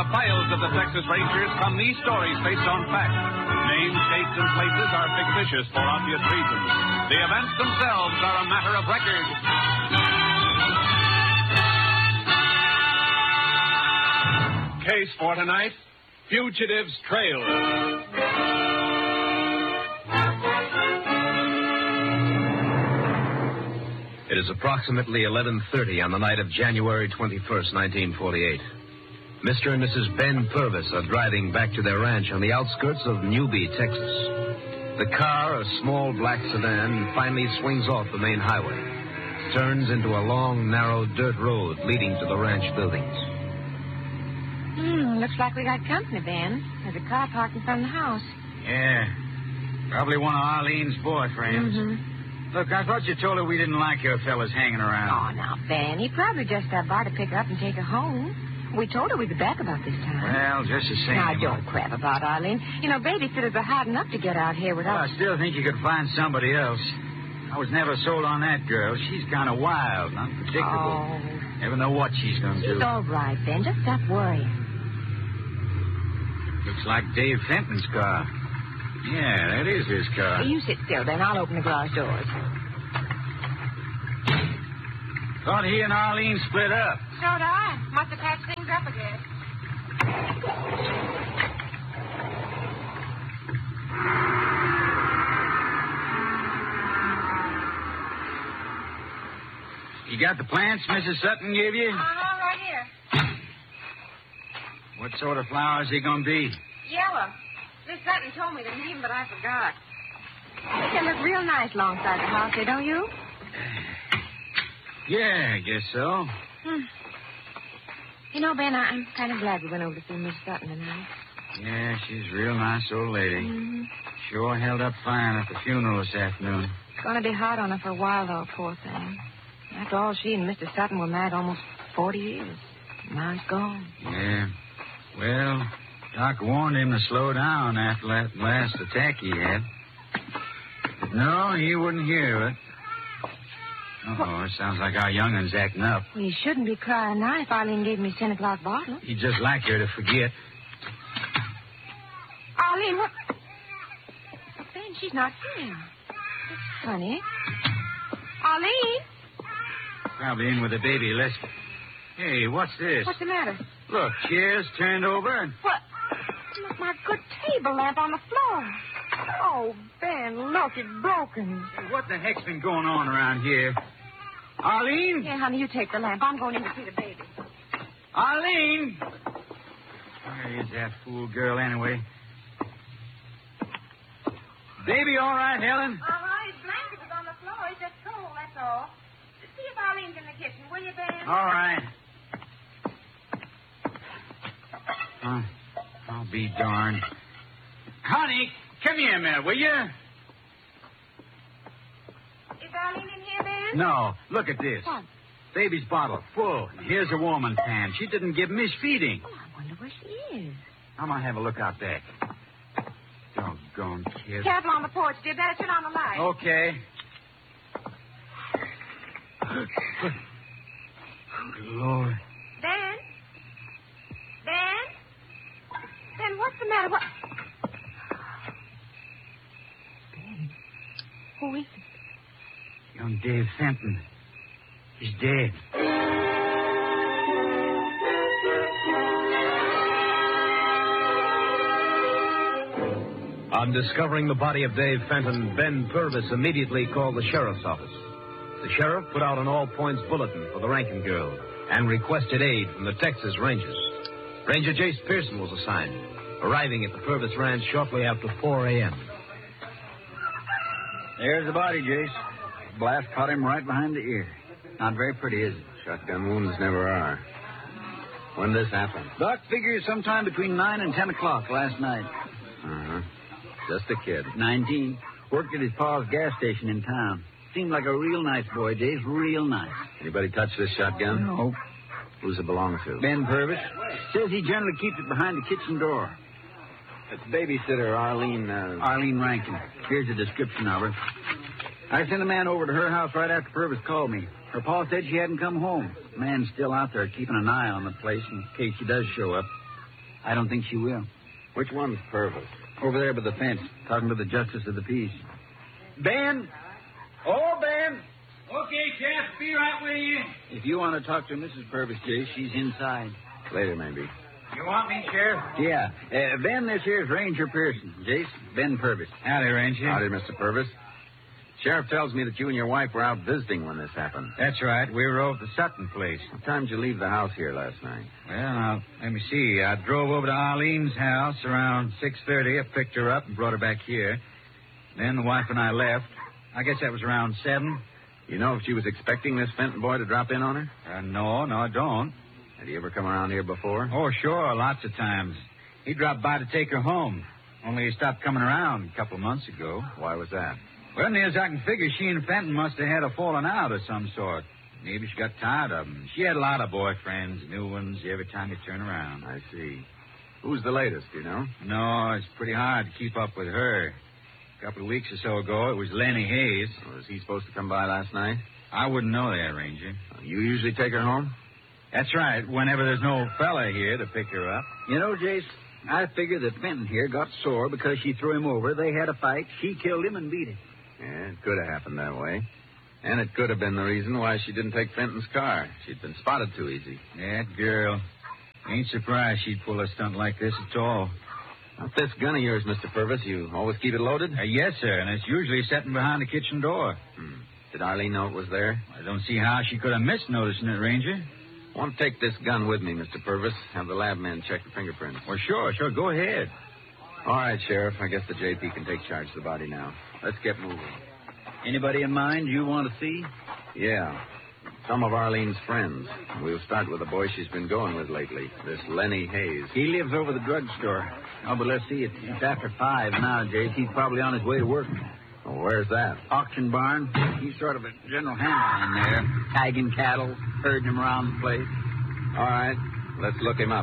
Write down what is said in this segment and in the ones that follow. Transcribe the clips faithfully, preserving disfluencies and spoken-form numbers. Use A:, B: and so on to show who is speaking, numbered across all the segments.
A: files of the Texas Rangers come these stories based on fact. Names, dates, and places are fictitious for obvious reasons. The events themselves are a matter of record. Case for tonight, Fugitive's Trail.
B: It is approximately eleven thirty on the night of January twenty-first, nineteen forty-eight. Mister and Missus Ben Purvis are driving back to their ranch on the outskirts of Newby, Texas. The car, a small black sedan, finally swings off the main highway, turns into a long, narrow dirt road leading to the ranch buildings.
C: Hmm, looks like we got company, Ben. There's a car parked in front of the house.
D: Yeah, probably one of Arlene's boyfriends.
C: Mm-hmm.
D: Look, I thought you told her we didn't like your fellas hanging around.
C: Oh, now, Ben, he probably just stopped by to pick her up and take her home. We told her we'd be back about this time.
D: Well, just the same.
C: Now, don't crap about Arlene. You know, babysitters are hard enough to get out here
D: Well,
C: without...
D: I still think you could find somebody else. I was never sold on that girl. She's kind of wild and unpredictable.
C: Oh.
D: Never know what she's going to do.
C: She's all right, Ben. Just stop worrying.
D: Looks like Dave Fenton's car. Yeah, that is his car.
C: You sit still, Ben. I'll open the garage doors.
D: Thought he and Arlene split up.
C: So did I. Must have patched things up again.
D: You got the plants Missus Sutton gave you?
C: Uh-huh, right here.
D: What sort of flowers he going to be?
C: Yellow. Miss Sutton told me to meet him, but I forgot. They look real nice alongside the house here, don't you?
D: Yeah, I guess so.
C: Hmm. You know, Ben, I- I'm kind of glad we went over to see Miss Sutton tonight.
D: Yeah, she's a real nice old lady.
C: Mm-hmm.
D: Sure held up fine at the funeral this afternoon.
C: It's going to be hard on her for a while, though, poor thing. After all, she and Mister Sutton were married almost forty years. Now he's gone.
D: Yeah. Well, Doc warned him to slow down after that last attack he had. But no, he wouldn't hear of it. Uh-oh, it sounds like our youngun's acting up.
C: Well, you shouldn't be crying now if Arlene gave me his ten o'clock bottle.
D: He'd just like her to forget.
C: Arlene, what? Ben, she's not here. That's funny. Arlene?
D: Probably in with the baby. Let's... Hey, what's this?
C: What's the matter?
D: Look, chairs turned over and...
C: What? Look, my good table lamp on the floor. Oh, Ben, look, it's broken.
D: Hey, what the heck's been going on around here? Arlene?
C: Here, honey, you take the lamp. I'm going in to see the baby.
D: Arlene! Where is that fool girl anyway? Baby all right, Helen?
C: All right, his blanket is on the floor. He's just cold, that's all. See if Arlene's in the kitchen, will you, Ben?
D: All right. Oh, I'll be darned. Honey, come here a minute, will you?
C: Is Arlene in here, Ben?
D: No, look at this.
C: What?
D: Baby's bottle, full. Here's a woman pan. She didn't give Miss feeding.
C: Oh, I wonder where she is.
D: I'm going to have a look out back. Doggone kid.
C: Careful on the porch, dear. Better turn on the light.
D: Okay. Good Lord.
C: Ben? Ben? Ben, what's the matter? What? Ben, who is it?
D: Young Dave Fenton. He's dead.
B: On discovering the body of Dave Fenton, Ben Purvis immediately called the sheriff's office. The sheriff put out an all-points bulletin for the Rankin girl and requested aid from the Texas Rangers. Ranger Jace Pearson was assigned, arriving at the Purvis Ranch shortly after four a.m.
E: There's the body, Jace. Blast caught him right behind the ear. Not very pretty, is it?
F: Shotgun wounds never are. When did this happen?
E: Doc figures sometime between nine and ten o'clock last night.
F: Uh-huh. Just a kid.
E: Nineteen. Worked at his pa's gas station in town. Seemed like a real nice boy, Jace. Real nice.
F: Anybody touch this shotgun?
E: No.
F: Who's it belong to?
E: Ben Purvis. Says he generally keeps it behind the kitchen door.
F: It's babysitter Arlene, uh...
E: Arlene Rankin. Here's a description of her. I sent a man over to her house right after Purvis called me. Her pa said she hadn't come home. The man's still out there keeping an eye on the place in case she does show up. I don't think she will.
F: Which one's Purvis?
E: Over there by the fence, talking to the justice of the peace. Ben! Oh, Ben!
D: Okay, Sheriff, be right with you.
E: If you want to talk to Missus Purvis, Jace, she's inside.
F: Later, maybe.
D: You want me, Sheriff?
E: Yeah. Uh, Ben, this here's Ranger Pearson. Jace, Ben Purvis.
D: Howdy, Ranger.
F: Howdy, Mister Purvis. Sheriff tells me that you and your wife were out visiting when this happened.
D: That's right. We were over at the Sutton place.
F: What time did you leave the house here last night?
D: Well, now, let me see. I drove over to Arlene's house around six thirty. I picked her up and brought her back here. Then the wife and I left. I guess that was around seven.
F: You know if she was expecting this Fenton boy to drop in on her?
D: Uh, no, no, I don't.
F: Had he ever come around here before?
D: Oh, sure, lots of times. He dropped by to take her home. Only he stopped coming around a couple of months ago.
F: Why was that?
D: Well, near as I can figure, she and Fenton must have had a falling out of some sort. Maybe she got tired of him. She had a lot of boyfriends, new ones, every time you turn around.
F: I see. Who's the latest, do you know?
D: No, it's pretty hard to keep up with her. A couple of weeks or so ago, it was Lenny Hayes.
F: Was he supposed to come by last night?
D: I wouldn't know that, Ranger.
F: You usually take her home?
D: That's right, whenever there's no fella here to pick her up.
E: You know, Jace, I figure that Fenton here got sore because she threw him over. They had a fight. She killed him and beat him.
F: Yeah, it could have happened that way. And it could have been the reason why she didn't take Fenton's car. She'd been spotted too easy.
D: That girl. Ain't surprised she'd pull a stunt like this at all.
F: Not this gun of yours, Mister Purvis. You always keep it loaded?
D: Uh, yes, sir, and it's usually sitting behind the kitchen door.
F: Hmm. Did Arlene know it was there?
D: I don't see how she could have missed noticing it, Ranger.
F: I want to take this gun with me, Mister Purvis. Have the lab men check the fingerprints.
D: Well, sure, sure. Go ahead.
F: All right, Sheriff. I guess the J P can take charge of the body now. Let's get moving.
E: Anybody in mind you want to see?
F: Yeah. Some of Arlene's friends. We'll start with the boy she's been going with lately, this Lenny Hayes.
E: He lives over the drugstore. Oh, but let's see. It's, it's after five now, Jace. He's probably on his way to work.
F: Oh, where's that?
E: Auction barn. He's sort of a general handler in there, tagging cattle, herding them around the place.
F: All right. Let's look him up.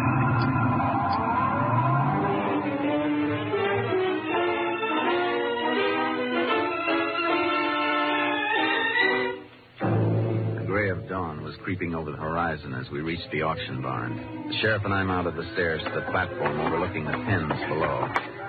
F: Dawn was creeping over the horizon as we reached the auction barn. The sheriff and I mounted the stairs to the platform overlooking the pens below.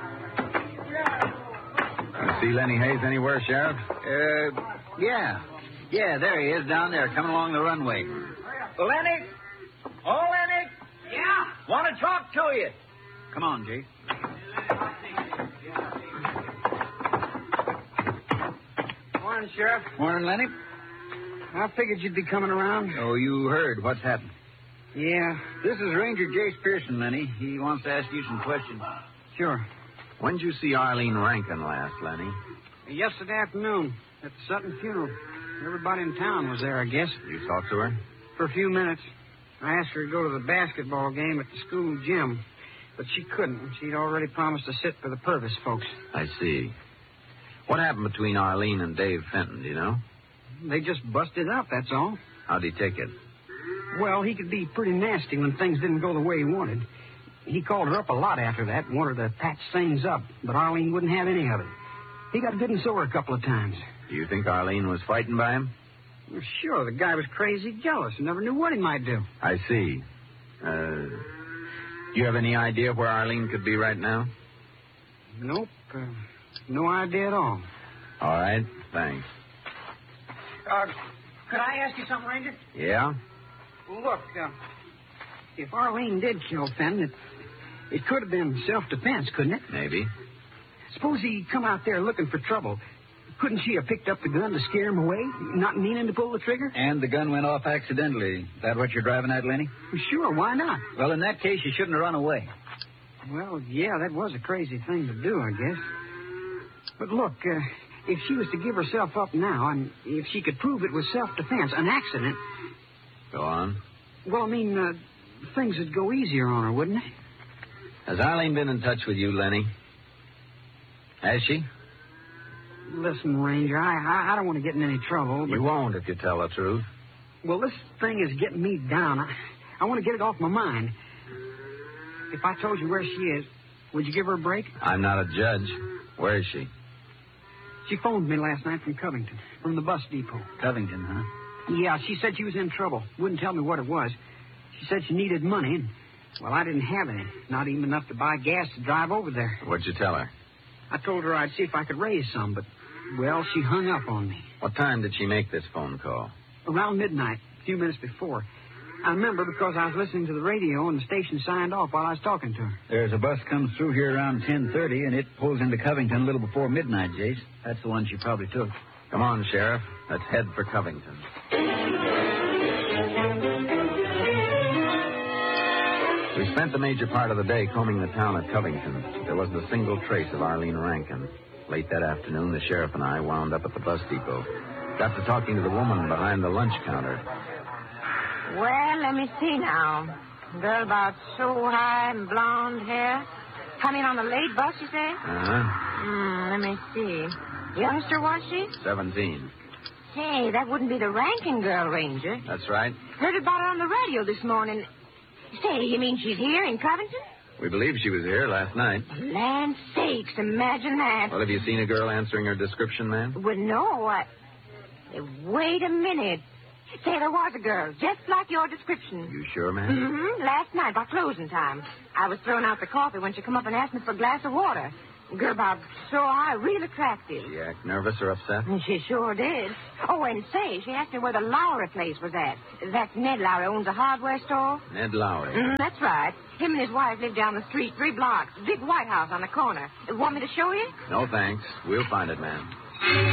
F: You see Lenny Hayes anywhere, Sheriff?
E: Uh, yeah. Yeah, there he is down there, coming along the runway. Lenny? Oh, Lenny?
C: Yeah?
E: Want to talk to you. Come on, Jake.
G: Morning, Sheriff.
E: Morning, Lenny.
G: I figured you'd be coming around.
E: Oh, you heard what's happened.
G: Yeah.
E: This is Ranger Jace Pearson, Lenny. He wants to ask you some questions.
G: Sure.
F: When'd you see Arlene Rankin last, Lenny?
G: Yesterday afternoon at the Sutton funeral. Everybody in town was there, I guess.
F: You talked to her?
G: For a few minutes. I asked her to go to the basketball game at the school gym, but she couldn't. She'd already promised to sit for the Purvis folks.
F: I see. What happened between Arlene and Dave Fenton, do you know?
G: They just busted up, that's all.
F: How'd he take it?
G: Well, he could be pretty nasty when things didn't go the way he wanted. He called her up a lot after that, wanted to patch things up, but Arlene wouldn't have any of it. He got good and sore a couple of times.
F: Do you think Arlene was frightened by him?
G: Well, sure, the guy was crazy jealous and never knew what he might do.
F: I see. Uh, do you have any idea where Arlene could be right now?
G: Nope. Uh, no idea at all.
F: All right, thanks.
G: Uh, could I ask you something, Ranger?
F: Yeah?
G: Look, uh, if Arlene did kill Fenton, it, it could have been self-defense, couldn't it?
F: Maybe.
G: Suppose he come out there looking for trouble. Couldn't she have picked up the gun to scare him away, not meaning to pull the trigger?
E: And the gun went off accidentally. Is that what you're driving at, Lenny?
G: Well, sure, why not?
E: Well, in that case, you shouldn't have run away.
G: Well, yeah, that was a crazy thing to do, I guess. But look, uh, if she was to give herself up now, and if she could prove it was self-defense, an accident...
F: Go on.
G: Well, I mean, uh, things would go easier on her, wouldn't they?
F: Has Arlene been in touch with you, Lenny? Has she?
G: Listen, Ranger, I, I, I don't want to get in any trouble, but...
F: You won't if you tell the truth.
G: Well, this thing is getting me down. I, I want to get it off my mind. If I told you where she is, would you give her a break?
F: I'm not a judge. Where is she?
G: She phoned me last night from Covington, from the bus depot.
E: Covington, huh?
G: Yeah, she said she was in trouble. Wouldn't tell me what it was. She said she needed money, and Well, I didn't have any. Not even enough to buy gas to drive over there.
F: What'd you tell her?
G: I told her I'd see if I could raise some, but, well, she hung up on me.
F: What time did she make this phone call?
G: Around midnight, a few minutes before. I remember because I was listening to the radio and the station signed off while I was talking to her.
E: There's a bus comes through here around ten thirty, and it pulls into Covington a little before midnight, Jace. That's the one she probably took.
F: Come on, Sheriff. Let's head for Covington. We spent the major part of the day combing the town of Covington. There wasn't a single trace of Arlene Rankin. Late that afternoon, the sheriff and I wound up at the bus depot. Got to talking to the woman behind the lunch counter.
C: Well, let me see now. Girl about so high and blonde hair. Coming on the late bus, you say?
F: Uh-huh.
C: Hmm, let me see. Youngster, was she?
F: Seventeen.
C: Hey, that wouldn't be the Rankin girl, Ranger.
F: That's right.
C: Heard about her on the radio this morning. Say, you mean she's here in Covington?
F: We believe she was here last night.
C: Land sakes, imagine that.
F: Well, have you seen a girl answering her description, ma'am?
C: Well, no. I... Wait a minute. Say, there was a girl, just like your description.
F: You sure, ma'am?
C: Mm-hmm. Last night, by closing time. I was throwing out the coffee when she come up and asked me for a glass of water. Girl about so high, real attractive.
F: She act nervous or upset?
C: She sure did. Oh, and say, she asked me where the Lowry place was at. That Ned Lowry owns a hardware store.
F: Ned Lowry.
C: Mm, that's right. Him and his wife live down the street three blocks. Big white house on the corner. Want me to show you?
F: No, thanks. We'll find it, ma'am.